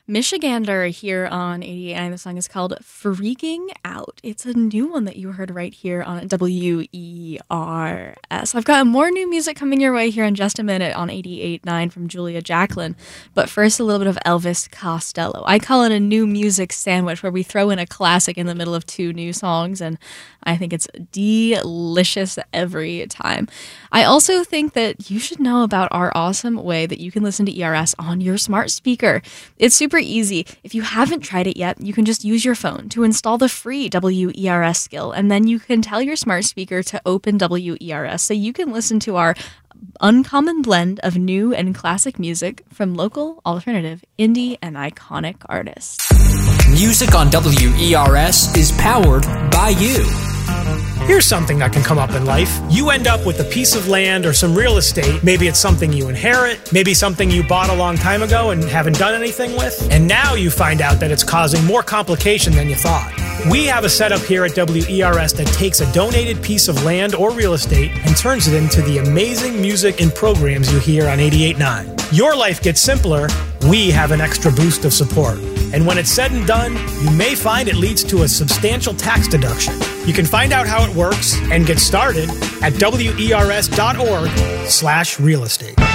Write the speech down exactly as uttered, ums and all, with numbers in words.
Michigander here on eighty-eight point nine. The song is called Freaking Out. It's a new one that you heard right here on W E R S. I've got more new music coming your way here in just a minute on eighty-eight point nine from Julia Jacklin. But first, a little bit of Elvis Costello. I call it a new music sandwich where we throw in a classic in the middle of two new songs, and I think it's delicious every time. I also think that you should know about our awesome way that you can listen to E R S on your smart speaker. It's super easy. If you haven't tried it yet, you can just use your phone to install the free W E R S skill, and then you can tell your smart speaker to open W E R S so you can listen to our uncommon blend of new and classic music from local, alternative, indie, and iconic artists. Music on W E R S is powered by you. Here's something that can come up in life. You end up with a piece of land or some real estate. Maybe it's something you inherit, maybe something you bought a long time ago and haven't done anything with. And now you find out that it's causing more complication than you thought. We have a setup here at W E R S that takes a donated piece of land or real estate and turns it into the amazing music and programs you hear on eighty-eight point nine. Your life gets simpler, we have an extra boost of support. And when it's said and done, you may find it leads to a substantial tax deduction. You can find out how it works and get started at W E R S dot org slash real estate.